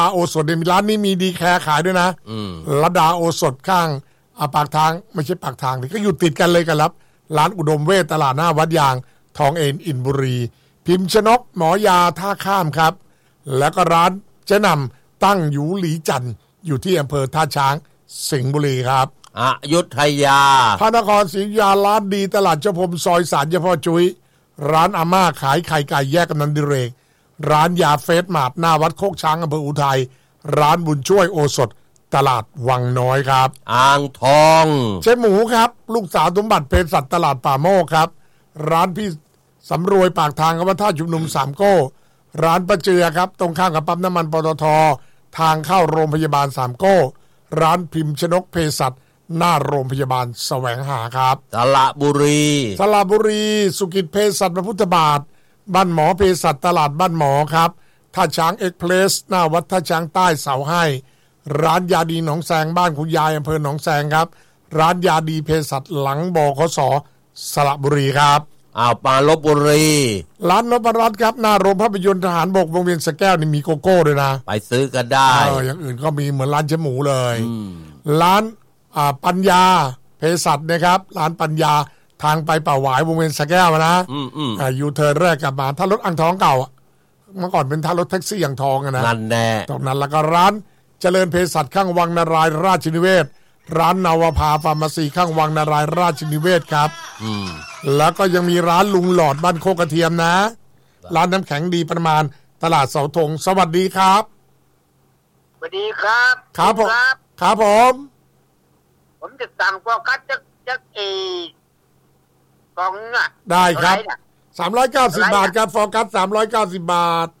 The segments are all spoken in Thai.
โอสถเนี่ยร้านนี้มีดีแคร์ขายด้วยนะระดาโอสถข้างปากทางไม่ใช่ปากทางก็อยู่ติดกันเลยกันครับร้านอุดมเวชตลาดหน้าวัดยางทองเอ็นอินบุรีพิมพ์ชนกหมอยาท่าข้ามครับแล้วก็ร้านเจ๊นำตั้งอยู่หลีจันทร์อยู่ที่อำเภอท่าช้างสิงห์บุรีครับอยุธยาพระนครศรีอยุธยาร้านดีตลาดเจ้าพรมซอยศาลเจ้าพ่อจุ้ยร้านอาม่าขายไข่ไก่แยกกำนันดิเรกร้านยาเฟสมาร์ทหน้าวัดโคกช้างอำเภออุทัยร้านบุญช่วยโอสถตลาดวังน้อยครับอ่างทองเจ๊หมูครับลูกสาวสมบัติเภสัชตลาดป่าโมกครับร้านพี่สำรวยปากทางกับวัดท่าชุมนุมสามโก้ร้านประเจือครับตรงข้ามกับปั๊มน้ำมันปตท.ทางเข้าโรงพยาบาลสามโก้ร้านพิมพ์ชนกเภสัชหน้าโรงพยาบาลแสวงหาครับสระบุรีสุกิจเภสัชพระพุทธบาทบ้านหมอเภสัชตลาดบ้านหมอครับท่าช้างเอ็กเพลสหน้าวัดท่าช้างใต้เสาให้ร้านยาดีหนองแซงบ้านคุณยายอำเภอหนองแซงครับร้านยาดีเภสัชหลังบขส.สระบุรีครับมาลพบุรีร้านนพรัตน์ครับหน้าโรงภาพยนตร์ทหารบกวงเวียนสแก้วนี่มีโกโก้ด้วยนะไปซื้อกันได้อย่างอื่นก็มีเหมือนร้านเจ๊หมูเลยร้านปัญญาเภสัชนะครับร้านปัญญาทางไปป่าหวายวงเวียนสแก้วนะยูเทิร์นแรกกลับมาถ้ารถอ่างทองเก่าเมื่อก่อนเป็นท่ารถแท็กซี่อ่างทองนะนั่นแน่ตรงนั้นแล้วก็ร้านเจริญเภสัชข้างวังนารายณ์ราชนิเวศร้านนาวภาฟาร์มาซีข้างวังนารายณ์ราชนิเวศครับแล้วก็ยังมีร้านลุงหลอดบ้านโคกกระเทียมนะร้านน้ำแข็งดีประมาณตลาดเสาธงสวัสดีครับสวัสดีครับครับผมจะสั่งโฟกัสจักกล่องอ่ะได้ครับ390 บาทครับโฟกัส390 บาท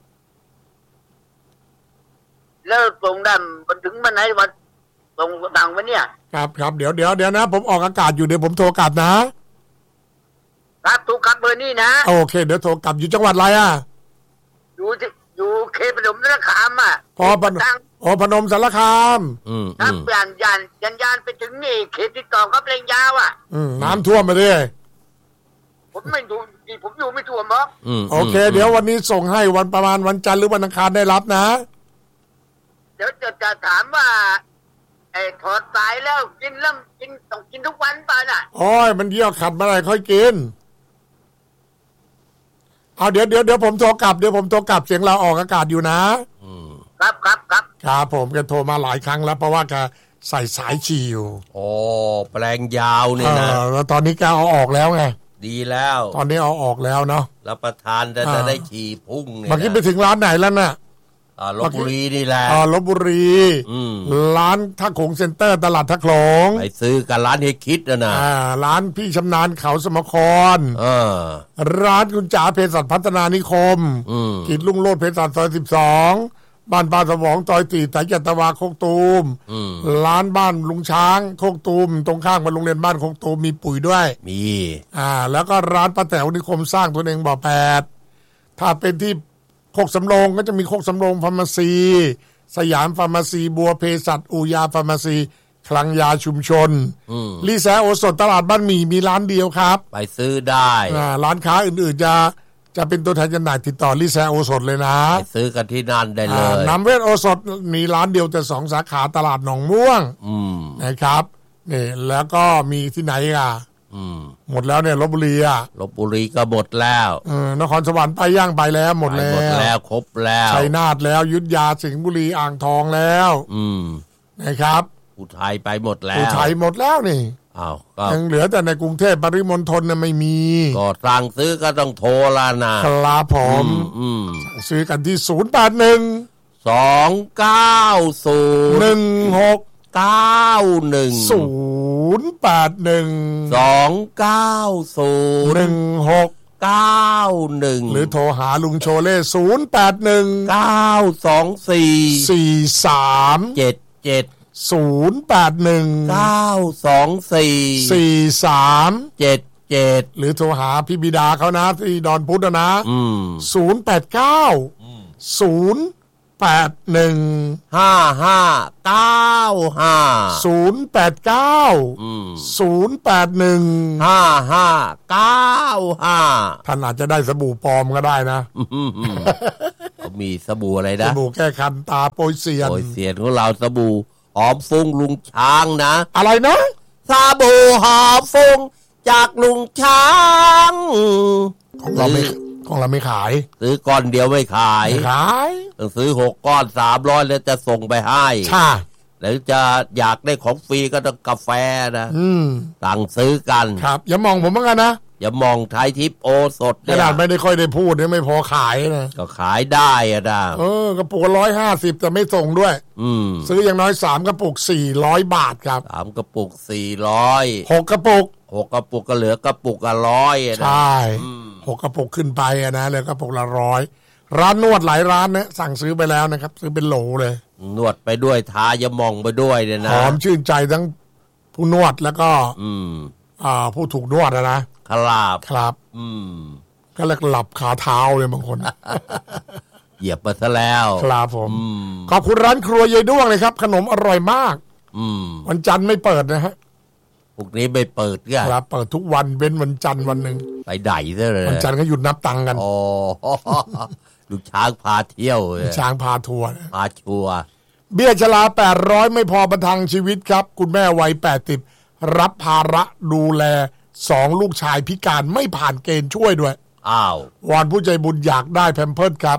แล้วส่งได้มันถึงวันไหนวันส่งสั่งวันเนี่ยครับเดี๋ยวนะผมออกอากาศอยู่เดี๋ยวผมโทรกลับนะครับโทรกลับเบอร์นี้นะโอเคเดี๋ยวโทรกลับอยู่จังหวัดอะไรอยู่เขตพนมสารคามพนมสารคามครับยานไปถึงนี่เขตติดต่อกับเรงยาวน้ำท่วมมาดิผมไม่ดูผมอยู่ไม่ท่วมหรอกโอเคเดี๋ยววันนี้ส่งให้วันประมาณวันจันทร์หรือวันอังคารได้รับนะเดี๋ยวจะถามว่าถอดสายแล้วกินต้องกินทุกวันป่ะน่ะโอ้ยมันเยี่ยวขัดมาอะไรค่อยกินเอาเดี๋ยวผมโทรกลับเสียงเราออกอากาศอยู่นะครับผมแกโทรมาหลายครั้งแล้วเพราะว่าแกใส่สายฉี่อยู่แปลงยาวเนี่ยนะแล้วตอนนี้แกเอาออกแล้วไงดีแล้วตอนนี้เอาออกแล้วเนาะรับประทานจะได้ฉี่พุ่งเนี่ยเมื่อกี้ไปถึงร้านไหนแล้วน่ะลพบุรีนี่แหละลพบุรีร้านท่าโขงเซ็นเตอร์ตลาดท่าโขงไปซื้อกับร้านเฮคิดนะร้านพี่ชำนาญเขาสมครร้านคุณจ๋าเภสัชพัฒนานิคมกิจลุงโลดเภสัชซอย12บ้านปลาสมองซอย4สายจัตวาโคกตูมร้านบ้านลุงช้างโคกตูมตรงข้างกับโรงเรียนบ้านโคกตูมมีปุ๋ยด้วยมีแล้วก็ร้านป้าแต๋วนิคมสร้างตัวเองบ่อ8ถ้าเป็นที่โคกสำโรงก็จะมีโคกสำโรงฟาร์มาซีสยามฟาร์มาซีบัวเภสัชอูยาฟาร์มาซีคลังยาชุมชนลีแซโอสถตลาดบ้านหมี่มีร้านเดียวครับไปซื้อได้ร้านค้าอื่นๆจะเป็นตัวแทนจำหน่ายติดต่อลีแซโอสถเลยนะไปซื้อกันที่นั่นได้เลยน้ำเวทโอสถมีร้านเดียวแต่2 สาขาตลาดหนองม่วงนะครับนี่แล้วก็มีที่ไหนหมดแล้วเนี่ยลพบุรีก็หมดแล้วนครสวรรค์ไปย่างไปแล้วหมดแล้วครบแล้วชัยนาทแล้วยุทธยาสิงห์บุรีอ่างทองแล้วนะครับอุทัยไปหมดแล้วอุทัยหมดแล้วนี่ยังเหลือแต่ในกรุงเทพปริมณฑลน่ะไม่มีก็สั่งซื้อก็ต้องโทรละนะครับผมซื้อกันที่081 290 1691 081 290 1691 หรือโทรหาลุงโชเล่ 081 924 4377 081 924 4377 หรือโทรหาพี่บิดาเขานะที่ดอนพุธนะ089 081 5595 089 081 5595ท่านอาจจะได้สบู่ปลอมก็ได้นะมีสบู่อะไรนะสบู่แก้คันตาโปยเซียนของเราสบู่หอมฟุ้งลุงช้างนะอะไรนะสบู่หอมฟุ้งจากลุงช้างของเราไม่ขายซื้อก้อนเดียวไม่ขายต้องซื้อ6 ก้อน300แล้วจะส่งไปให้แล้วจะอยากได้ของฟรีก็ต้องกาแฟนะสั่งซื้อกันครับอย่ามองผมเหมือนกันนะอย่ามองไทยทิพย์โอสดขนาดไม่ได้ค่อยได้พูดเนี่ยไม่พอขายนะก็ขายได้อะนะกระปุก150แต่ไม่ส่งด้วยซื้ออย่างน้อย3 กระปุก400 บาทครับ 3 กระปุก400 6 กระปุกก็เหลือกระปุกละ100 ใช่6 กระปุกขึ้นไปนะเลยกระปุกละ100ร้านนวดหลายร้านนะสั่งซื้อไปแล้วนะครับซื้อเป็นโหลเลยนวดไปด้วยทายามองไปด้วยเนี่ยนะหอมชื่นใจทั้งผู้นวดแล้วก็ผู้ถูกนวดนะครับก็เรียกหลับขาเท้าเลยบางคนเหยียบมาซะแล้วครับผมขอบคุณร้านครัวยายด้วงเลยครับขนมอร่อยมากวันจันทร์ไม่เปิดนะฮะพวกนี้ไม่เปิดก็ครับเปิดทุกวันเว้นวันจันทร์วันหนึ่งไปไดซะเลยวันจันทร์ก็หยุดนับตังค์กันลูกช้างพาเที่ยวช้างพาทัวร์พาชัวเบี้ยชรา800ไม่พอประทังชีวิตครับคุณแม่วัย80รับภาระดูแล2 ลูกชายพิการไม่ผ่านเกณฑ์ช่วยด้วยวอนผู้ใจบุญอยากได้แพมเพิร์สครับ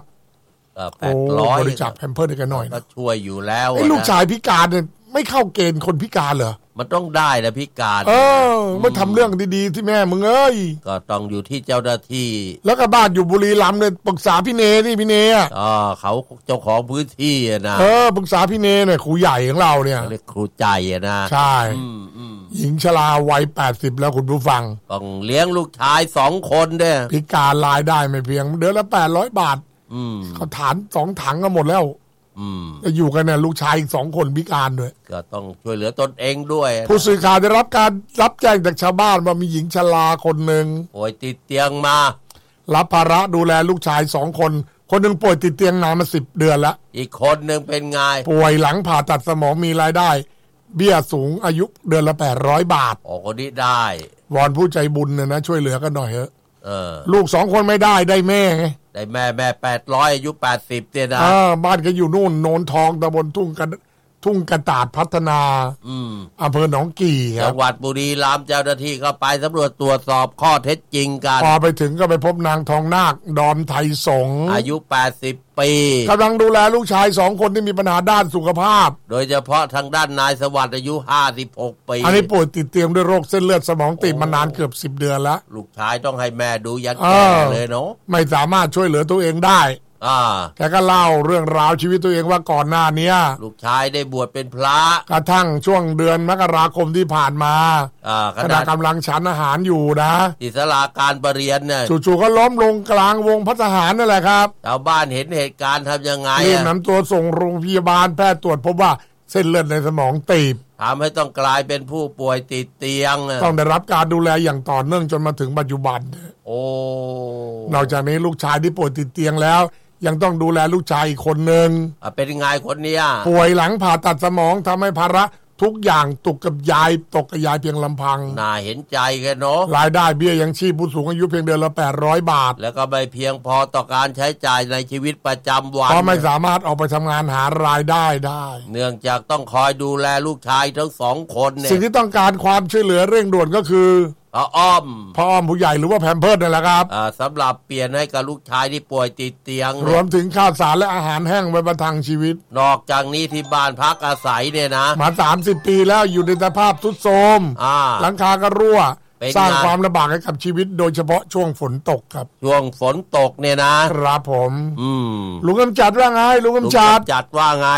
800 บริจาคแพมเพิร์สกันหน่อยก็ช่วยอยู่แล้วลูกชายพิการเนี่ยไม่เข้าเกณฑ์คนพิการเหรอมันต้องได้นะพิการไม่ทำเรื่องดีๆที่แม่มึงเอ้ยก็ต้องอยู่ที่เจ้าหน้าที่แล้วก็บ้านอยู่บุรีรัมย์เลยปรึกษาพี่เนนี่พี่เนเขาเจ้าของพื้นที่นะปรึกษาพี่เนเนี่ยครูใหญ่ของเราเนี่ยเรียกครูใจนะใช่หญิงชราวัย80แล้วคุณผู้ฟังต้องเลี้ยงลูกชาย2 คนเนี่ยพิการรายได้ไม่เพียงเดือนละ800 บาทเขาฐาน2 ถังก็หมดแล้วจะอยู่กันเนี่ยลูกชายอีก2 คนพิการด้วยก็ต้องช่วยเหลือตนเองด้วยผู้สื่อข่าวได้รับแจ้งจากชาวบ้านว่ามีหญิงชราคนหนึ่งป่วยติดเตียงมารับภาระดูแลลูกชาย2 คนคนหนึ่งป่วยติดเตียงนานมา10 เดือนแล้วอีกคนหนึ่งเป็นไงป่วยหลังผ่าตัดสมองมีรายได้เบี้ยสูงอายุเดือนละ800 บาทคนนี้ได้วอนผู้ใจบุญนะช่วยเหลือกันหน่อยเถอะลูก2 คนไม่ได้แม่ไงได้แม่800อายุ80เนี่ยนะบ้านก็อยู่นู่นโนนทองตำบลทุ่งกระตาดพัฒนาอำเภอหนองกี่ครับจังหวัดบุรีรัมย์เจ้าหน้าที่ก็ไปสำรวจตรวจสอบข้อเท็จจริงกันพอไปถึงก็ไปพบนางทองนาคดอนไทยสงอายุ80 ปีกำลังดูแลลูกชาย2 คนที่มีปัญหาด้านสุขภาพโดยเฉพาะทางด้านนายสวัสดิ์อายุ56 ปีอันนี้ป่วยติดเตียงด้วยโรคเส้นเลือดสมองตีบมานานเกือบ10 เดือนแล้วลูกชายต้องให้แม่ดูยันแก่เลยเนาะไม่สามารถช่วยเหลือตัวเองได้แกก็เล่าเรื่องราวชีวิตตัวเองว่าก่อนหน้านี้ลูกชายได้บวชเป็นพระกระทั่งช่วงเดือนมกราคมที่ผ่านมาขณะกำลังฉันอาหารอยู่นะที่ศาลาการประเรียนเนี่ยจู่ๆก็ล้มลงกลางวงภัตตาหารนั่นแหละครับชาวบ้านเห็นเหตุการณ์ทำยังไงรีบนำตัวส่งโรงพยาบาลแพทย์ตรวจพบว่าเส้นเลือดในสมองตีบทำให้ต้องกลายเป็นผู้ป่วยติดเตียงต้องได้รับการดูแลอย่างต่อเนื่องจนมาถึงปัจจุบันนอกจากนี้ลูกชายที่ป่วยติดเตียงแล้วยังต้องดูแลลูกชายอีกคนหนึ่งเป็นยังไงคนนี้ป่วยหลังผ่าตัดสมองทำให้ภาระทุกอย่างตกกับยายเพียงลำพังน่าเห็นใจกันเนาะรายได้เบี้ยยังชีพผู้สูงอายุเพียงเดือนละ800 บาทแล้วก็ไม่เพียงพอต่อการใช้จ่ายในชีวิตประจำวันเพราะไม่สามารถออกไปทำงานหารายได้เนื่องจากต้องคอยดูแลลูกชายทั้ง2 คนเนี่ยสิ่งที่ต้องการความช่วยเหลือเร่งด่วนก็คือพ่ออ้อมผู้ใหญ่หรือว่าแพมเพิร์สนั่นแหละครับสำหรับเปลี่ยนให้กับลูกชายที่ป่วยติดเตียงรวมถึงข้าวสารและอาหารแห้งไว้ประทังชีวิตนอกจากนี้ที่บ้านพักอาศัยเนี่ยนะมา30 ปีแล้วอยู่ในสภาพทรุดโทรมหลังคาก็รั่วสร้างความลำบากให้กับชีวิตโดยเฉพาะช่วงฝนตกครับช่วงฝนตกเนี่ยนะครับผมลุงกำจัดว่าไงลุงกำจัดว่าไง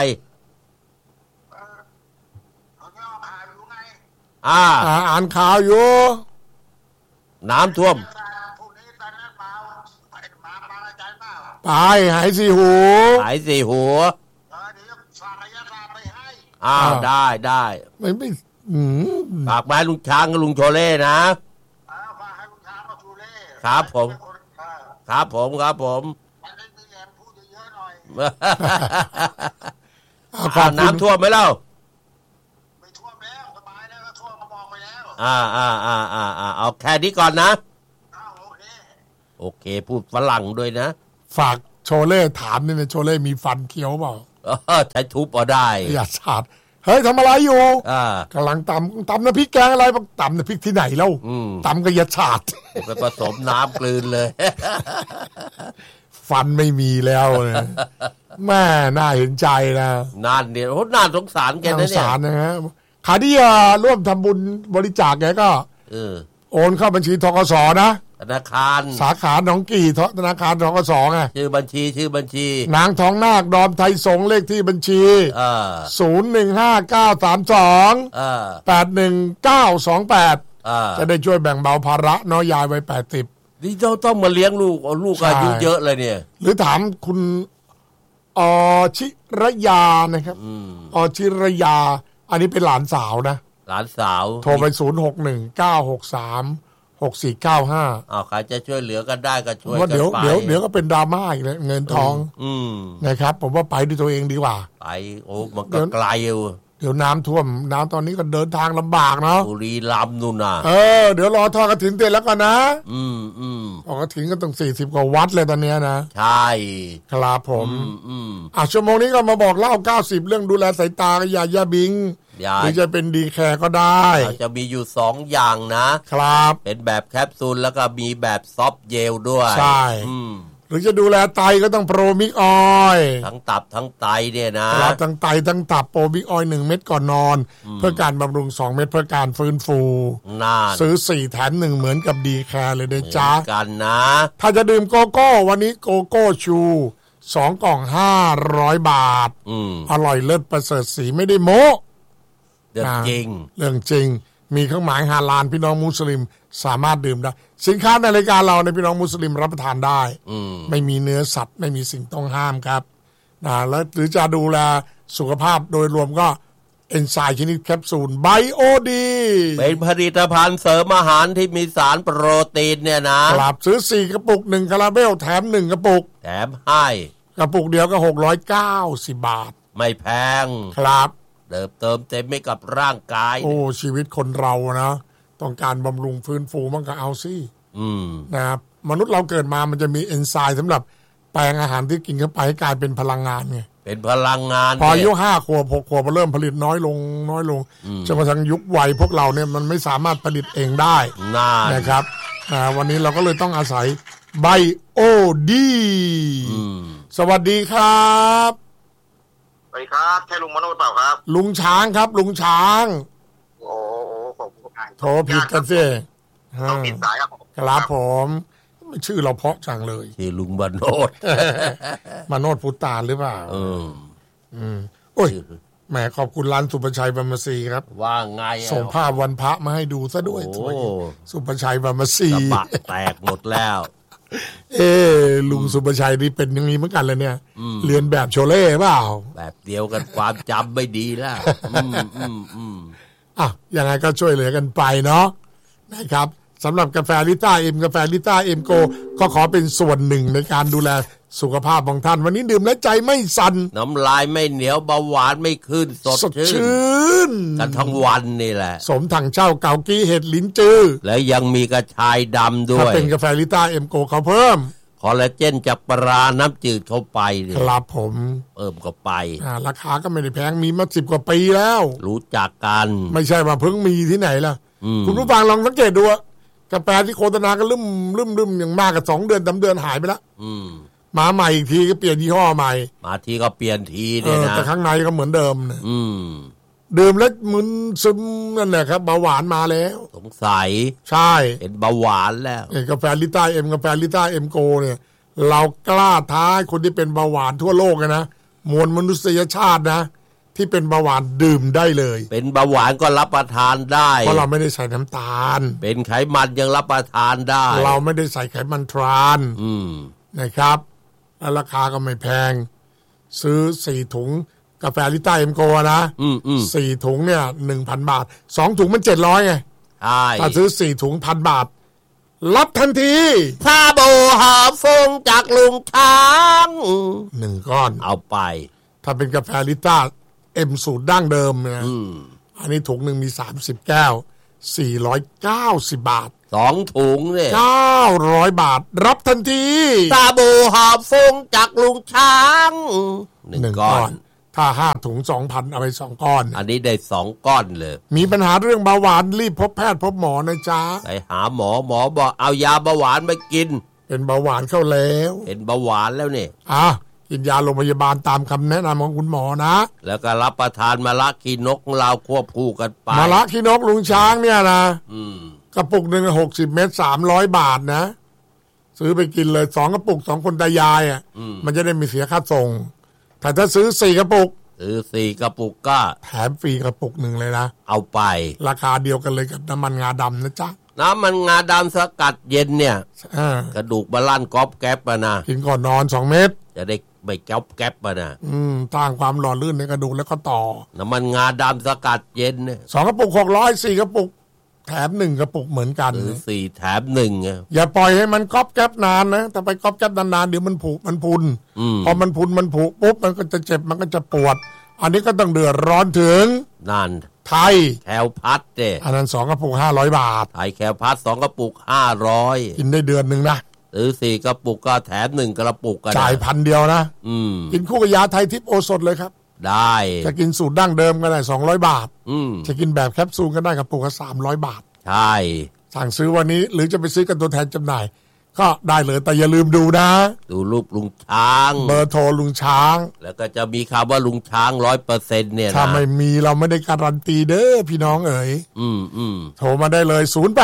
อ่านข่าวอยู่น้ำท่วมไปหายสีหูได้ไม่ฝากไม้ลุงช้างกับลุงโชเล่นะครับผมน้ำท่วมไหมเล่าไม่ท่วมแล้วสบายแล้วท่วมก็มองไปแล้วเอาแค่นี้ก่อนนะโอเคพูดฝรั่งด้วยนะฝากโชเล่ถามเนี่ยโชเล่มีฟันเคี้ยวเปล่าใช้ทุบเอาได้อย่าฉาดเฮ้ยทำอะไรอยู่กำลังตำน้ำพริกแกงอะไรบ้างตำน้ำพริกที่ไหนเล่าตำก็อย่าฉาดไปผสมน้ำกลืนเลยฟันไม่มีแล้วนะแม่น่าเห็นใจนะน่าเนี่ยโหน่าสงสารแกนะเนี่ยสงสารนะฮะขาที่ร่วมทำบุญบริจาคแกก็โอนเข้าบัญชีธกสนะธนาคารสาขาหนองกี่ธนาคารธกสไงชื่อบัญชีนางทองนาคดอมไทยสงเลขที่บัญชี01593281928จะได้ช่วยแบ่งเบาภาระน้อยยายวัย80 นี่เราต้องมาเลี้ยงลูกอายุเยอะเลยเนี่ยหรือถามคุณชิรยานะครับชิรยาอันนี้เป็นหลานสาวนะหลานสาวโทรไป0619636495 ใครจะช่วยเหลือกันได้ก็ช่วยกันไปเดี๋ยวก็เป็นดราม่าอีกแล้วเงินทองนะครับผมว่าไปด้วยตัวเองดีกว่าไปโอ้มันก็ไกลอยู่เดี๋ยวน้ำท่วมน้ำตอนนี้ก็เดินทางลำบากเนาะบุรีรัมย์นู่นน่ะเดี๋ยวรอทอดกฐินเสร็จแล้วกันนะทอดกฐินก็ต้อง40กว่าวัดเลยตอนนี้นะใช่ครับผมชั่วโมงนี้ก็มาบอกเล่า90เรื่องดูแลสายตากับยาบิงหรือจะเป็นดีแคร์ก็ได้จะมีอยู่2อย่างนะครับเป็นแบบแคปซูลแล้วก็มีแบบซอฟต์เจลด้วยใช่หรือจะดูแลไตก็ต้องโปรมิกออยทั้งตับทั้งไตเนี่ยนะครับทั้งไตทั้งตับโปรมิกออย1เม็ดก่อนนอนเพื่อการบำรุง2เม็ดเพื่อการฟื้นฟูซื้อ4แถม1เหมือนกับดีแคร์เลยเด้อจ้ากันนะถ้าจะดื่มโกโก้วันนี้โกโก้ชู2กล่อง500 บาทอร่อยเลิศประเสริฐสีไม่ได้โม้เรื่องจริงมีเครื่องหมายฮาลาลพี่น้องมุสลิมสามารถดื่มได้สินค้าในรายการเราในพี่น้องมุสลิมรับประทานได้ไม่มีเนื้อสัตว์ไม่มีสิ่งต้องห้ามครับแล้วหรือจะดูแลสุขภาพโดยรวมก็เอนไซม์ชนิดแคปซูลไบโอดีเป็นผลิตภัณฑ์เสริมอาหารที่มีสารโปรตีนเนี่ยนะครับซื้อ4กระปุก1คาราเบลแถม1กระปุกแถมให้กระปุกเดียวก็690 บาทไม่แพงครับเติมเต็มให้กับร่างกายชีวิตคนเรานะต้องการบำรุงฟื้นฟูมันก็เอาสินะครับมนุษย์เราเกิดมามันจะมีเอนไซม์สำหรับแปลงอาหารที่กินเข้าไปให้กลายเป็นพลังงานไงเป็นพลังงานพออายุ5 ขวบ 6 ขวบเริ่มผลิตน้อยลงจนกระทั่งยุควัยพวกเราเนี่ยมันไม่สามารถผลิตเองได้นะครับวันนี้เราก็เลยต้องอาศัยไบโอดีสวัสดีครับสวัสดีครับใช่ลุงมโนเปล่าครับลุงช้างครับลุงช้างโอ้ผมโทรผิดกันสิต้องผิดสายครับผมชื่อเราเพาะจังเลยชื่อลุงมโนดมโนดพุตานหรือเปล่าโอ้ยแหมขอบคุณร้านสุภชัยบรรมศรีครับว่าไงส่งภาพวันพระมาให้ดูซะด้วยสุภชัยบรรมศรีกระบะแตกหมดแล้วลุงสุภชัยนี่เป็นอย่างนี้เหมือนกันเลยเนี่ยเรียนแบบโชเล่เปล่าแบบเดียวกันความจำไม่ดีแล้วยังไงก็ช่วยเหลือกันไปเนาะนะครับสำหรับกาแฟลิต้าเอ็มโกก็ขอเป็นส่วนหนึ่งในการดูแลสุขภาพของท่านวันนี้ดื่มและใจไม่สั่นน้ำลายไม่เหนียวเบาหวานไม่ขึ้นสดชื่นกันทั้งวันนี่แหละสมถังเช่าเกากี้เห็ดลิ้นจื้อและยังมีกระชายดำด้วยถ้าเป็นกาแฟลิต้าเอ็มโกเขาเพิ่มคอลลาเจนจากปลาน้ำจืดเข้าไปครับผมเพิ่มเข้าไปราคาก็ไม่ได้แพงมีมา10 กว่าปีแล้วรู้จักกันไม่ใช่ว่าเพิ่งมีที่ไหนล่ะคุณผู้ฟังลองสังเกตดูกาแฟที่โฆษณาก็ลืมอย่างมากกับ2 เดือน3 เดือนหายไปแล้วมาใหม่อีกทีก็เปลี่ยนยี่ห้อใหม่มาทีก็เปลี่ยนทีเนี่ยนะแต่ข้างในก็เหมือนเดิมนะดื่มแล้วมึนซึมนั่นแหละครับเบาหวานมาแล้วสงสัยใช่เป็นเบาหวานแล้วกาแฟลิต้าเอ็มโกเนี่ยเรากล้าท้าคนที่เป็นเบาหวานทั่วโลกนะมวลมนุษยชาตินะที่เป็นเบาหวานดื่มได้เลยเป็นเบาหวานก็รับประทานได้เพราะเราไม่ได้ใส่น้ำตาลเป็นไขมันยังรับประทานได้เราไม่ได้ใส่ไขมันทรานนะครับและราคาก็ไม่แพงซื้อ4 ถุงกาแฟลิต้าเอ็มโกนะ4 ถุงเนี่ย 1,000 บาท2 ถุงมัน700ไงถ้าซื้อ4 ถุง 1,000 บาทรับทันทีชาบูหอมฟงจากลุงช้าง 1 ก้อนเอาไปถ้าเป็นกาแฟลิต้าเอ็มสูตรดั้งเดิมนะอันนี้ถุงหนึ่งมี30 แก้ว 490 บาท 2 ถุงเนี่ย 900 บาทรับทันทีซาบูหอบฟงจากลุงช้าง1 ก้อนถ้า5 ถุง 2,000 เอาไป2 ก้อนอันนี้ได้2 ก้อนเลยมีปัญหาเรื่องเบาหวานรีบพบแพทย์พบหมอนะจ๊ะไปหาหมอบอกเอายาเบาหวานมากินเป็นเบาหวานเข้าแล้วเป็นเบาหวานแล้วนี่กินยาโรงพยาบาลตามคำแนะนำของคุณหมอนะแล้วก็รับประทานมะระขี้นกของเราควบคู่กันไปมะระขี้นกลุงช้างเนี่ยนะกระปุกหนึ่ง60 เม็ด300 บาทนะซื้อไปกินเลย2 กระปุก2 คนตายายมันจะได้ไม่เสียค่าส่งแต่ถ้าซื้อ4 กระปุก 4 กระปุกก็แถมฟรีกระปุกหนึ่งเลยนะเอาไปราคาเดียวกันเลยกับน้ำมันงาดำนะจ๊ะน้ำมันงาดำสกัดเย็นเนี่ยกระดูกบาลั่นก๊อบแก๊บนะกินก่อนนอน2 เม็ดจะได้ไม่ก๊อบแก๊บนะสร้างความหล่อลื่นในกระดูกแล้วก็ต่อน้ำมันงาดำสกัดเย็นเนี่ย 2 กระปุก600 4 กระปุกแถม1 กระปุกเหมือนกัน 4 แถม1 อย่าปล่อยให้มันก๊อบแก๊บนานนะแต่ไปก๊อบแก๊บนานๆเดี๋ยวมันผุมันพุนพอมันพุนมันผุปุ๊บมันก็จะเจ็บมันก็จะปวดอันนี้ก็ต้องเดือดร้อนถึงนั่นไทยแคลพัดอันนั้น2 กระปุก500 บาทไทยแคลพัด2 กระปุก500 กินได้เดือนนึงนะ 4 กระปุกก็แถม1 กระปุกกันจ่าย1,000 เดียวนะกินคู่กับยาไทยทิพย์โอสถเลยครับได้จะกินสูตรดั้งเดิมก็ได้200 บาทจะกินแบบแคปซูลก็ได้กระปุกละ300 บาทใช่สั่งซื้อวันนี้หรือจะไปซื้อกับตัวแทนจำหน่ายก็ได้เลยแต่อย่าลืมดูนะดูรูปลุงช้างเบอร์โทรลุงช้างแล้วก็จะมีคำว่าลุงช้าง 100% เนี่ยนะถ้าไม่มีเราไม่ได้การันตีเด้อพี่น้องเอ๋ยโทรมาได้เลย081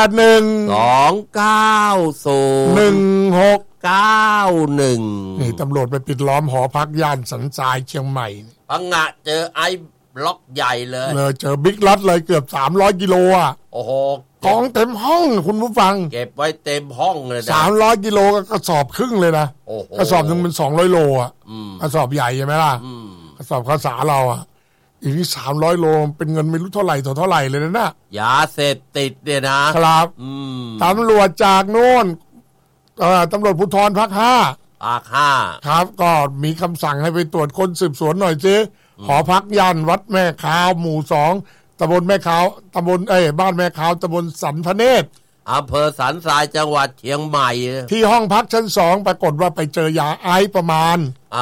290 1691 นี่ตำรวจไปปิดล้อมหอพักย่านสันทรายเชียงใหม่พังงะเจอไอ้บล็อกใหญ่เลยเจอบิ๊กล็อตเลยเกือบ300 กิโลอ่ะโอ้โหของเต็มห้องคุณผู้ฟังเก็บไว้เต็มห้องเลยนะ 300 กิโลก็กระสอบครึ่งเลยนะกระสอบนึงมัน200 โลอ่ะกระสอบใหญ่ใช่ไหมล่ะกระสอบข้าวสารเราอ่ะอีกนี่300 โลเป็นเงินไม่รู้เท่าไหร่ต่อเท่าไหร่เลยนะยาเสพติดเนี่ยนะครับตำรวจจากโน่นตำรวจภูธรภาค 5ครับก็มีคำสั่งให้ไปตรวจค้นสืบสวนหน่อยสิหอพักย่านวัดแม่ขาวหมู่2ตำบลแม่ขาวตำบลบ้านแม่ขาวตำบลสันพเนตรอำเภอสันทรายจังหวัดเชียงใหม่ที่ห้องพักชั้น2ปรากฏว่าไปเจอยาไอซ์ประมาณ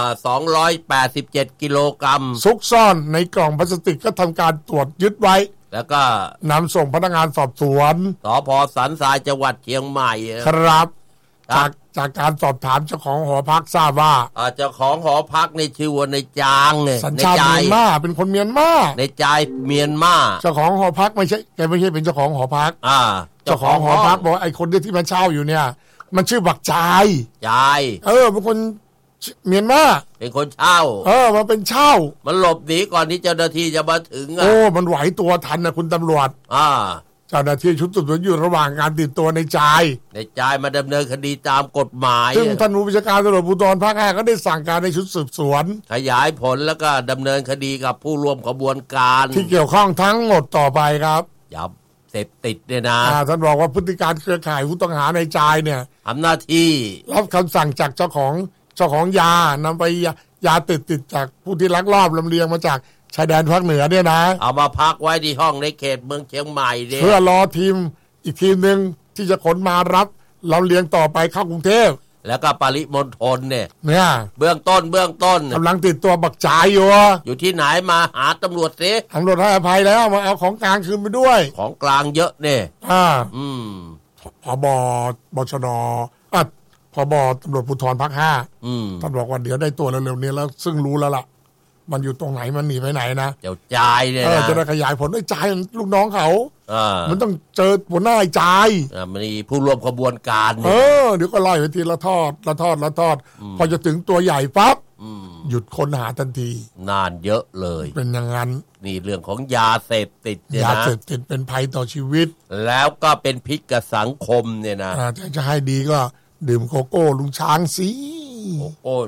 287 กิโลกรัมซุกซ่อนในกล่องพลาสติกก็ทำการตรวจยึดไว้แล้วก็นำส่งพนักงานสอบสวนสภ.สันทรายจังหวัดเชียงใหม่ครับจากการสอบถามเจ้าของหอพักทราบว่าเจ้าของหอพักในชื่อว่าในจางเนี่ยสัญชาติเมียนมาเป็นคนเมียนมาในใจเมียนมาเจ้าของหอพักไม่ใช่เป็นเจ้าของหอพักเจ้าของหอพักบอกไอ้คนที่มาเช่าอยู่เนี่ยมันชื่อบักจายเป็นคนเมียนมาเป็นคนเช่ามันเป็นเช่ามันหลบหนีก่อนที่เจ้าหน้าที่จะมาถึงมันไหวตัวทันนะคุณตำรวจเจ้าหน้าที่ชุดสืบสวนอยู่ระหว่างการติดตัวในจายมาดำเนินคดีตามกฎหมายซึ่งท่านผู้บัญชาการตำรวจภูธรภาค 5ก็ได้สั่งการในชุดสืบสวนขยายผลแล้วก็ดำเนินคดีกับผู้ร่วมขบวนการที่เกี่ยวข้องทั้งหมดต่อไปครับอย่าเสพติดเนี่ยนะท่านบอกว่าพฤติการเครือข่ายผู้ต้องหาในจายเนี่ยทำหน้าที่รับคำสั่งจากเจ้าของยานำไปยาติดจากผู้ที่ลักลอบลำเลียงมาจากชายแดนภาคเหนือเนี่ยนะเอามาพักไว้ที่ห้องในเขตเมืองเชียงใหม่เพื่อรอทีมอีกทีมนึงที่จะขนมารับลำเลียงต่อไปเข้ากรุงเทพแล้วก็ปริมณฑลเนี่ยเบื้องต้นกำลังติดตัวบักจายอยู่ที่ไหนมาหาตำรวจสิตำรวจให้อภัยแล้วมาเอาของกลางคืนไปด้วยของกลางเยอะเนี่ยผบ.บชน.ผบ.ตำรวจภูธรภาค 5ท่านบอกว่าเดี๋ยวได้ตัวเร็วๆนี้แล้วซึ่งรู้แล้วล่ะมันอยู่ตรงไหนมันหนีไปไหนนะเจ้าจายเนี่ยนะจะได้ขยายผลไอ้จายลูกน้องเขามันต้องเจอหัวหน้าไอ้จายมันมีผู้ร่วมขบวนการเดี๋ยวก็ไล่ไปทีละทอดพอจะถึงตัวใหญ่ปั๊บหยุดค้นหาทันทีนานเยอะเลยเป็นอย่างนั้นนี่เรื่องของยาเสพติดยาเสพติดเป็นภัยต่อชีวิตแล้วก็เป็นพิษกับสังคมเนี่ยนะจะให้ดีก็ดื่มโกโก้ลุงช้างสิโกโก้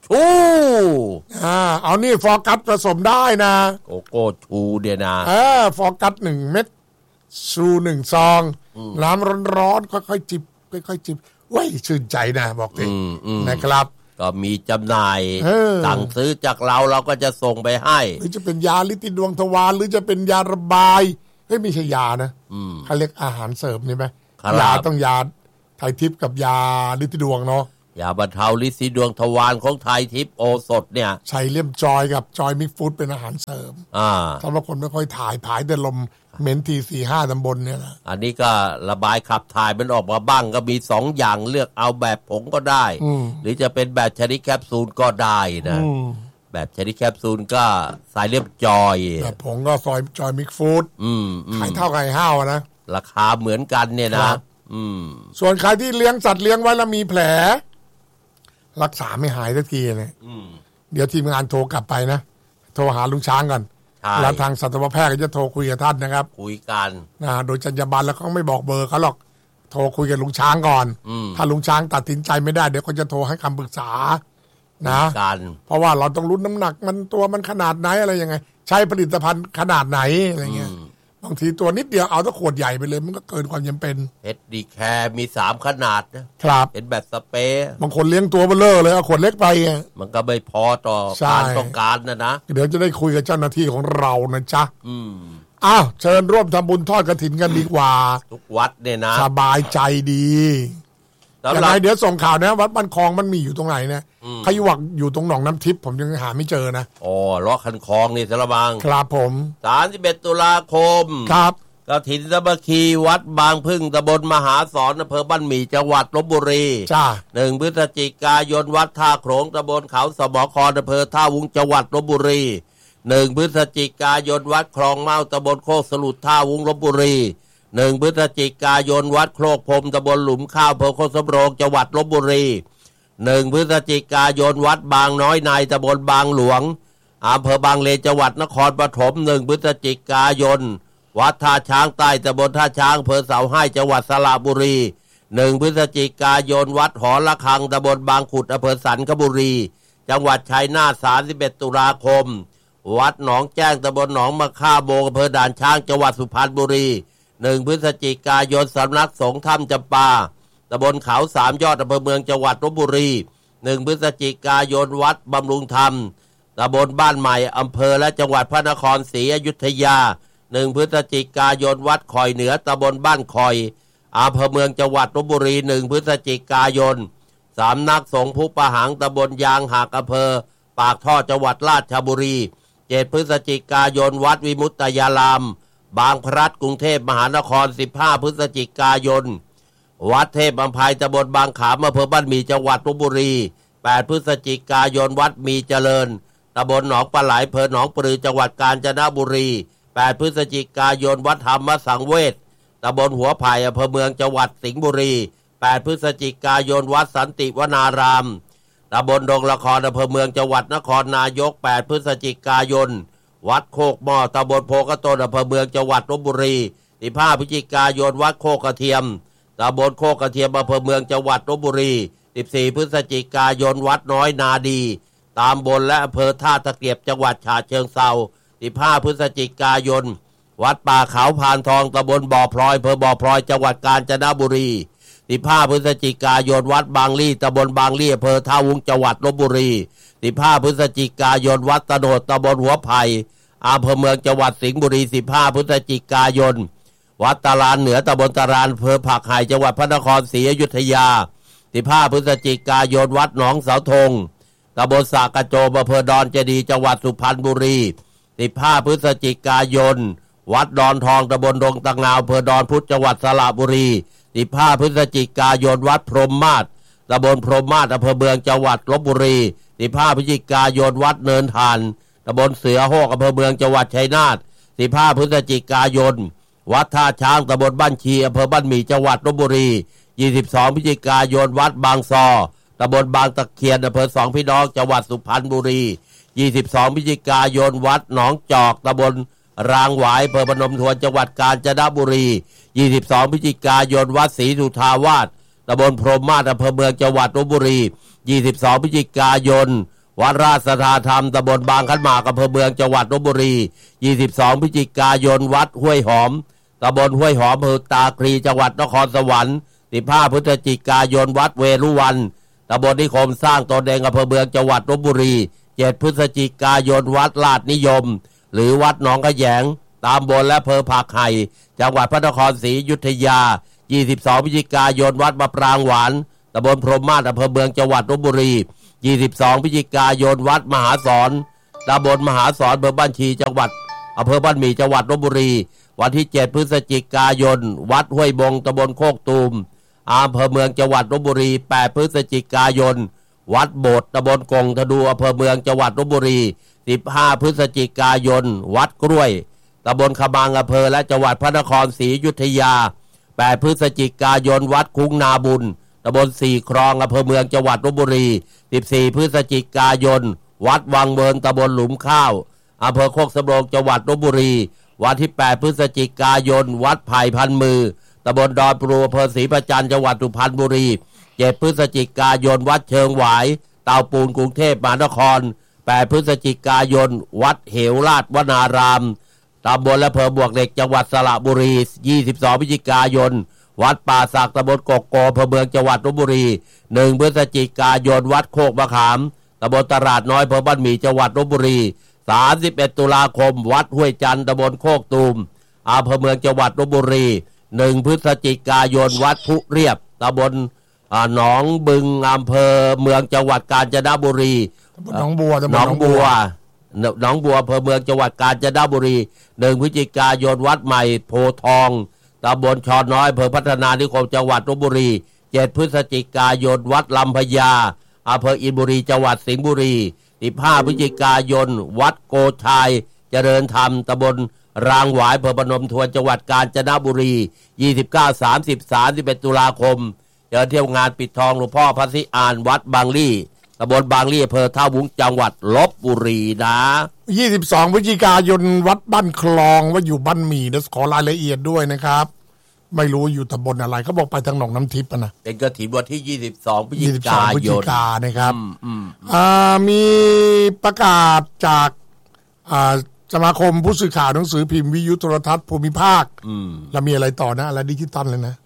เอานี่ฟอร์กัสผสมได้นะโกโก้ชูเดียนะฟอร์กัส1 เม็ดชู1 ซองน้ำร้อนๆค่อยๆจิบว้ยชื่นใจนะบอกเลยนะครับก็มีจำหน่ายสั่งซื้อจากเราก็จะส่งไปให้หรือจะเป็นยาลิติดวงทวารหรือจะเป็นยาระบายไม่ใช่ยานะเขาเรียกอาหารเสริมใช่ไหมยาต้องยาไทยทิพย์กับยาฤทธิ์ดวงเนาะยาบรรเทาฤทธิ์ดวงทวารของไทยทิพย์โอสถเนี่ยใช้เลี่ยมจอยกับจอยมิกฟู้ดเป็นอาหารเสริมสำหรับคนไม่ค่อยถ่ายผายแต่ลมเหม็นที4-5 ตำบลเนี่ยนะอันนี้ก็ระบายขับถ่ายมันออกมาบ้างก็มี2 อย่างเลือกเอาแบบผงก็ได้หรือจะเป็นแบบชนิดแคปซูลก็ได้นะแบบชนิดแคปซูลก็สายเลี่ยมจอยแบบผงก็ซอยจอยมิกฟู้ดขายเท่าไก่ห้าวนะราคาเหมือนกันเนี่ยนะส่วนใครที่เลี้ยงสัตว์เลี้ยงไว้แล้วมีแผลรักษาไม่หายสักทีเนี่ยเดี๋ยวทีมงานโทรกลับไปนะโทรหาลุงช้างกันแล้วทางสัตวแพทย์ก็จะโทรคุยกับท่านนะครับคุยกันโดยจรรยาบรรณแล้วเขาไม่บอกเบอร์เขาหรอกโทรคุยกับลุงช้างก่อนถ้าลุงช้างตัดสินใจไม่ได้เดี๋ยวเขาจะโทรให้คำปรึกษานะเพราะว่าเราต้องรู้น้ำหนักมันตัวมันขนาดไหนอะไรยังไงใช้ผลิตภัณฑ์ขนาดไหนอะไรเงี้ยบางทีตัวนิดเดียวเอาถ้าขวดใหญ่ไปเลยมันก็เกินความจำเป็นเอ็ดดีแคร์มี3 ขนาดนะครับเป็นแบบสเปรย์บางคนเลี้ยงตัวเบลอเลยเอาขวดเล็กไปมันก็ไม่พอต่อการต้องการนะเดี๋ยวจะได้คุยกับเจ้าหน้าที่ของเรานะจ๊ะอ้าวเชิญร่วมทำบุญทอดกฐินกันดีกว่าทุกวัดเนี่ยนะสบายใจดีอย่างไรเดี๋ยวส่งข่าวนะวัดบ้านคลองมันมีอยู่ตรงไหนเนี่ยขยุวักอยู่ตรงหนองน้ำทิพย์ผมยังหาไม่เจอนะอ๋อล้อคันคลองนี่สระบังครับผม 31 ตุลาคมครับกฐินสามัคคีวัดบางพึ่งตำบลมหาสอนอำเภอบ้านหมี่จังหวัดลพบุรีจ้า 1 พฤศจิกายนวัดท่าโขลงตำบลเขาสมอคอำเภอท่าวุ้งจังหวัดลพบุรี1 พฤศจิกายนวัดคลองเมาตำบลโคกสลุดท่าวุ้งลพบุรี1 พฤศจิกายนวัดโคกพรมตำบลหลุมข้าวอำเภอโคกสำโรงจังหวัดลพบุรี1 พฤศจิกายนวัดบางน้อยในตำบลบางหลวงอำเภอบางเลนจังหวัดนครปฐม1 พฤศจิกายนวัดท่าช้างใต้ตำบลท่าช้างอำเภอเสาให้จังหวัดสระบุรี1 พฤศจิกายนวัดหอระฆังตำบลบางขุดอำเภอสันคบุรีจังหวัดชัยนาท31 ตุลาคมวัดหนองแจ้งตำบลหนองมะค่าโบงอำเภอด่านช้างจังหวัดสุพรรณบุรี1 พฤศจิกายนสำนักสงฆ์ถ้ำจำปาตำบลเขา3 ยอดอำเภอเมืองจังหวัดลพบุรี1 พฤศจิกายนวัดบำรุงธรรมตำบลบ้านใหม่อำเภอและจังหวัดพระนครศรีอยุธยา1 พฤศจิกายนวัดคอยเหนือตำบลบ้านคอยอำเภอเมืองจังหวัดลพบุรี1 พฤศจิกายนสำนักสงฆ์ภูปะหังตำบลยางหักอำเภอปากท่อจังหวัดราชบุรี7 พฤศจิกายนวัดวิมุตตยารามบางพลัดกรุงเทพมหานคร15 พฤศจิกายนวัดเทพอภัยตำบลบางขามอำเภอบ้านหมี่จังหวัดลพบุรี8 พฤศจิกายนวัดมีเจริญตำบลหนองปลาไหลอำเภอหนองปลือจังหวัดกาญจนบุรี8 พฤศจิกายนวัดธรรมสังเวชตำบลหัวไผ่อำเภอเมืองจังหวัดสิงห์บุรี8 พฤศจิกายนวัดสันติวนารามตำบลดงละครอำเภอเมืองจังหวัดนครนายก8 พฤศจิกายนวัดโคกหม้อตำบลโพกระต้นอำเภอเมืองจังหวัดลพบุรี15 พฤศจิกายนวัดโคกกระเทียมตำบลโคกกระเทียมอำเภอเมืองจังหวัดลพบุรี14 พฤศจิกายนวัดน้อยนาดีตำบลและอำเภอท่าตะเกียบจังหวัดฉะเชิงเทรา15 พฤศจิกายนวัดป่าเขาพานทองตำบลบ่อพลอยอำเภอบ่อพลอยจังหวัดกาญจนบุรี15 พฤศจิกายนวัดบางลี่ตำบลบางลี่อำเภอท่าวุ้งจังหวัดลพบุรี15 พฤศจิกายนวัดตะโนดตำบลหัวไผ่อำเภอเมืองจังหวัดสิงห์บุรี15 พฤศจิกายนวัดตาลานเหนือตำบลตาลานอำเภอผักไห่จังหวัดพระนครศรีอยุธยา15 พฤศจิกายนวัดหนองเสาธงตำบลสากระโจมอำเภอดอนเจดีจังหวัดสุพรรณบุรี15 พฤศจิกายนวัดดอนทองตำบลดงตะงาวอำเภอดอนพุธจังหวัดสระบุรี15 พฤศจิกายนวัดพรหมมาศตำบลพรหมมาศอำเภอเมืองจังหวัดลพบุรี15 พฤศจิกายนวัดเนินทานตำบลเสือโฮกอำเภอเมืองจังหวัดชัยนาท15 พฤศจิกายนวัดท่าช้างตำบลบ้านชีอำเภอบ้านหมี่จังหวัดลพบุรี22 พฤศจิกายนวัดบางซอตำบลบางตะเคียนอำเภอสองพี่น้องจังหวัดสุพรรณบุรี22 พฤศจิกายนวัดหนองจอกตำบลรางหวายอำเภอพนมทวนจังหวัดกาญจนบุรี22 พฤศจิกายนวัดศรีสุทาวาสตำบลพรหมมาศอำเภอเมืองจังหวัดลพบุรี22 พฤศจิกายนวัดราชสัทธาธรรมตำบลบางขันหมากอำเภอเมืองจังหวัดลพบุรี22 พฤศจิกายนวัดห้วยหอมตำบลห้วยหอมอำเภอตาคลีจังหวัดนครสวรรค์15 พฤศจิกายนวัดเวรุวันตำบลนิคมสร้างตนเองอำเภอเมืองจังหวัดลพบุรี7 พฤศจิกายนวัดลาดนิยมหรือวัดหนองกระแยงตำบลและอำเภอผักไห่จังหวัดพระนครศรีอยุธยา22พฤศจิกายนวัดมะปรางหวานตำบลพรหมมาศอำเภอเมืองจังหวัดลพบุรี22พฤศจิกายนวัดมหาสอนตำบลมหาสอนอำเภอบ้านชีจังหวัดอำเภอบ้านหมี่จังหวัดลพบุรีวันที่7พฤศจิกายนวัดห้วยบงตำบลโคกตูมอำเภอเมืองจังหวัดลพบุรี8พฤศจิกายนวัดโบสถ์ตำบลกงทะดูอำเภอเมืองจังหวัดลพบุรี15พฤศจิกายนวัดกล้วยตำบลขมังอำเภอและจังหวัดพระนครศรีอยุธยา8พฤศจิกายนวัดคุ้งนาบุญตำบลสี่คลองอำเภอเมืองจังหวัดลพบุรี14พฤศจิกายนวัดวังเวิร์นตำบลหลุมข้าวอำเภอโคกสำโรงจังหวัดลพบุรีวันที่8พฤศจิกายนวัดไผ่พันมือตำบลดอนปลูอำเภอศรีประจันจังหวัดสุพรรณบุรี7พฤศจิกายนวัดเชิงหวายเตาปูนกรุงเทพมหานคร8พฤศจิกายนวัดเหวราชวนารามตำบลและอำเภอบวกเหล็กจังหวัดสระบุรี22พฤศจิกายนวัดป่าสักตำบลกกโกอำเภอเมืองจังหวัดลพบุรี1พฤศจิกายนวัดโคกมะขามตำบลตลาดน้อยอำเภอบ้านหมี่จังหวัดลพบุรี31ตุลาคมวัดห้วยจันทร์ตำบลโคกตูมอำเภอเมืองจังหวัดลพบุรี1พฤศจิกายนวัดพุเรียบตำบลหนองบึงอำเภอเมืองจังหวัดกาญจนบุรีหนองบัวอำเภอเมืองจังหวัดกาญจนบุรี1พฤศจิกายนวัดใหม่โพทองตำบลชอน้อยอำเภอพัฒนานิคมจังหวัดลพบุรี7พฤศจิกายนวัดลำพญาอำเภออินบุรีจังหวัดสิงห์บุรี15พฤศจิกายนวัดโกชัยเจริญธรรมตำบลรางหวายอำเภอพนมทวนจังหวัดกาญจนบุรี29 30 31ตุลาคมเดินเที่ยวงานปิดทองหลวงพ่อพระศรีอานวัดบางลี่ตำบลบางลี่อำเภอท่าวุ้งจังหวัดลพบุรีนะ 22พฤศจิกายนวัดบ้านคลองว่าอยู่บ้านหมี่เดี๋ยวขอรายละเอียดด้วยนะครับไม่รู้อยู่ตำบลอะไรเขาบอกไปทางหนองน้ำทิพย์นะเป็นกฐินวันที่22พฤศจิกายนนะครับมีประกาศจากสมาคมผู้สื่อข่าวหนังสือพิมพ์วิทยุโทรทัศน์ภูมิภาคแล้วมีอะไรต่อนะอะไรดิจิตอลเลยนะ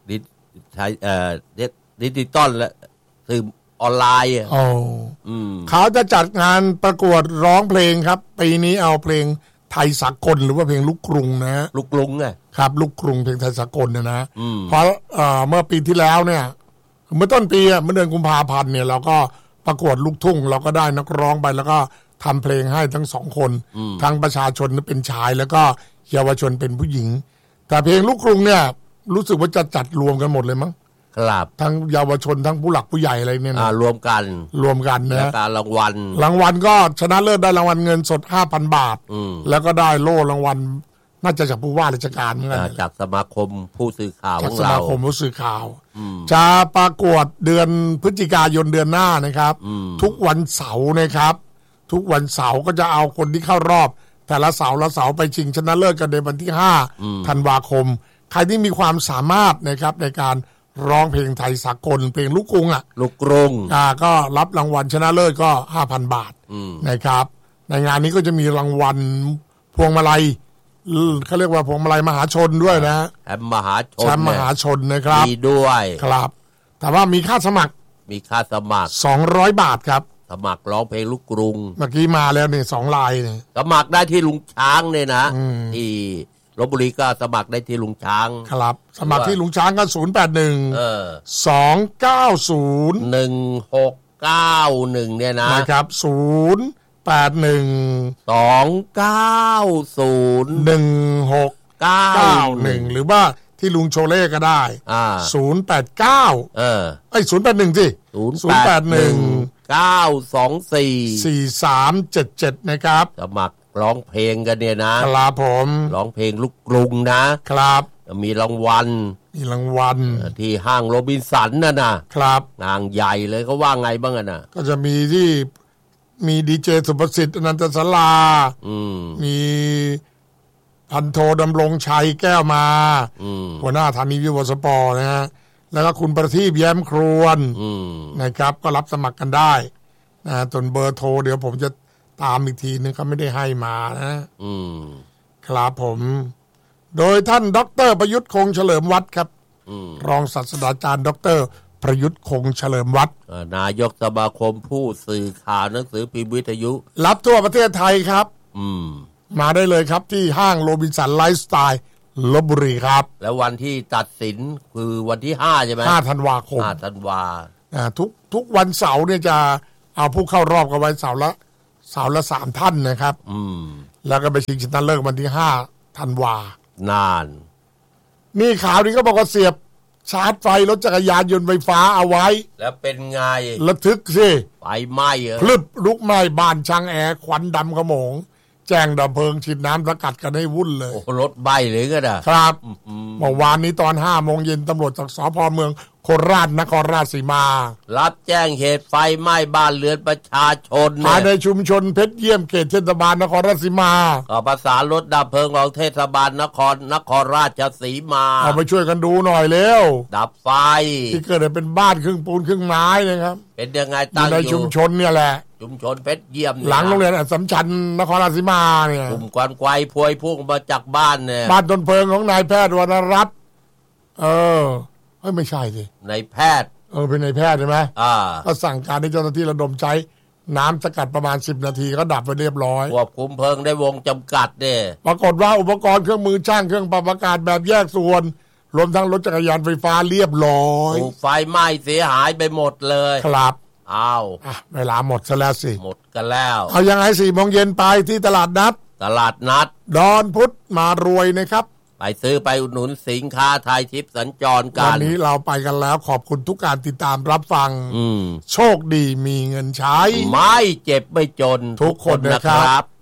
ดิจิตอลและสื่อออนไลน์เขาจะจัดงานประกวดร้องเพลงครับปีนี้เอาเพลงไทยสากลหรือว่าเพลงลูกกรุงนะลูกกรุงไงครับลูกกรุงเพลงไทยสากลนะเพราะเมื่อปีที่แล้วเนี่ยเมื่อต้นปีเมื่อเดือนกุมภาพันธ์เนี่ยเราก็ประกวดลูกทุ่งเราก็ได้นักร้องไปแล้วก็ทำเพลงให้ทั้ง2คนทั้งประชาชนเป็นชายแล้วก็เยาวชนเป็นผู้หญิงแต่เพลงลูกกรุงเนี่ยรู้สึกว่าจะจัดรวมกันหมดเลยมั้งครับทั้งเยาวชนทั้งผู้หลักผู้ใหญ่อะไรเนี่ยนะรวมกันนะการรางวัลก็ชนะเลิศได้รางวัลเงินสด 5,000 บาทแล้วก็ได้โล่รางวัลน่าจะจากผู้ว่าราชการเหมือนกันจากสมาคมผู้สื่อข่าวของเราสมาคมผู้สื่อข่าวจะประกวดเดือนพฤศจิกายนเดือนหน้านะครับทุกวันเสาร์นะครับทุกวันเสาร์ก็จะเอาคนที่เข้ารอบแต่ละเสาร์ไปชิงชนะเลิศกันในวันที่5ธันวาคมใครที่มีความสามารถนะครับในการร้องเพลงไทยสากลเพลงลูกกรุงลูกกรุงก็รับรางวัลชนะเลิศก็ 5,000 บาทนะครับในงานนี้ก็จะมีรางวัลพวงมาลัยเขาเรียกว่าพวงมาลัยมหาชนด้วยนะแชมป์มหาชนนะครับมีด้วยครับแต่ว่ามีค่าสมัคร200 บาทครับสมัครร้องเพลงลูกกรุงเมื่อกี้มาแล้วเนี่ย2 ลายเนี่ยสมัครได้ที่ลุงช้างเนี่ยนะที่ลพบุรีก็สมัครได้ที่ลุงช้างครับสมัครที่ลุงช้างก็081 290 1691เนี่ยนะครับ081 290 1691หรือว่าที่ลุงโชเล่ก็ได้089081สิ081 924 4377นะครับสมัครร้องเพลงกันเนี่ยนะครับผมร้องเพลงลูกกรุงนะครับมีรางวัลที่ห้างโรบินสันนะครับงานใหญ่เลยเขาว่าไงบ้างนะก็จะมีที่มีดีเจสุประสิทธิ์อนันตศลามีพันโทดำรงชัยแก้วมาหัวหน้าฐานีวิวสปอร์นะฮะแล้วก็คุณประทีปแย้มครวนนะครับก็รับสมัครกันได้นะจนเบอร์โทรเดี๋ยวผมจะตามอีกทีนึงเขาไม่ได้ให้มานะครับผมโดยท่านดร.ประยุทธ์คงเฉลิมวัฒน์ครับรองศาสตราจารย์ดร.ประยุทธ์คงเฉลิมวัฒน์นายกสมาคมผู้สื่อข่าวหนังสือพิมพ์วิทยุรับทั่วประเทศไทยครับมาได้เลยครับที่ห้างโรบินสันไลฟ์สไตล์ลพบุรีครับแล้ววันที่ตัดสินคือวันที่5ใช่ไหม 5 ธันวาคม 5 ธันวาทุกวันเสาร์เนี่ยจะเอาผู้เข้ารอบกันไว้เสาร์ละ3 ท่านนะครับแล้วก็ไปชิงชนะเลิศวันที่5 ธันวานานนี่ข่าวนี้ก็บอกว่าเสียบชาร์จไฟรถจักรยานยนต์ไฟฟ้าเอาไว้แล้วเป็นไงระทึกสิไฟไหม้พลึบลุกไหม้บ้านช่างแอร์ควันดำขโมงแจ้งดับเพลิงฉีดน้ำสกัดกันให้วุ่นเลยโอ้รถใบเลยก็ได้ครับเมื่อวานนี้ตอน5 โมงเย็นตำรวจจากสภ.เมืองโคราชนครราชสีมารับแจ้งเหตุไฟไหม้บ้านเรือนประชาชนภายในชุมชนเพชรเยี่ยมเขตเทศบาลนครราชสีมาก็ประสานรถดับเพลิงของเทศบาลนครราชสีมาเอาไปช่วยกันดูหน่อยเร็วดับไฟที่เกิดเป็นบ้านครึ่งปูนครึ่งไม้นะครับเป็นยังไงตั้งอยู่ในชุมชนเนี่ยแหละชุมชนเพชรเยี่ยมหลังโรงเรียนอัสสัมชัญนครราชสีมาเนี่ยกลุ่มควันไฟพวยพุ่งมาจากบ้านเนี่ยบ้านต้นเพลิงของนายแพทย์วรรณรัตน์ไม่ใช่สินายแพทย์เป็นนายแพทย์ใช่ไหมก็สั่งการให้เจ้าหน้าที่ระดมใช้น้ำสกัดประมาณ10 นาทีก็ดับไปเรียบร้อยควบคุมเพลิงได้วงจำกัดเนี่ยปรากฏว่าอุปกรณ์เครื่องมือช่างเครื่องปรับอากาศแบบแยกส่วนรวมทั้งรถจักรยานไฟฟ้าเรียบร้อยไฟไหม้เสียหายไปหมดเลยครับอ้าวเวลาหมดซะแล้วสิหมดกันแล้วเอายังไง4 โมงเย็นไปที่ตลาดนัดดอนพุธมารวยนะครับไปซื้อไปอุดหนุนสินค้าไทยทิพย์สัญจรกันวันนี้เราไปกันแล้วขอบคุณทุกการติดตามรับฟังโชคดีมีเงินใช้ไม่เจ็บไม่จนทุกคนนะครับ